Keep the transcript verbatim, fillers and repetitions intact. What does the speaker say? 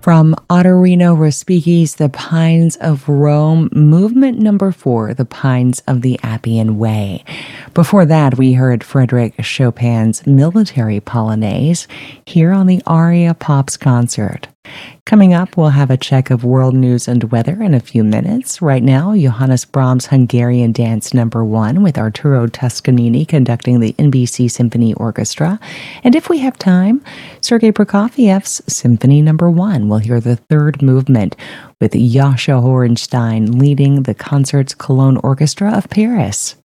From Ottorino Respighi's The Pines of Rome, movement number four, The Pines of the Appian Way. Before that, we heard Frédéric Chopin's Military Polonaise here on the Aria Pops concert. Coming up, we'll have a check of world news and weather in a few minutes. Right now, Johannes Brahms' Hungarian Dance Number One with Arturo Toscanini conducting the N B C Symphony Orchestra. And if we have time, Sergei Prokofiev's Symphony Number One. We'll hear the third movement with Jascha Horenstein leading the Concerts Cologne Orchestra of Paris.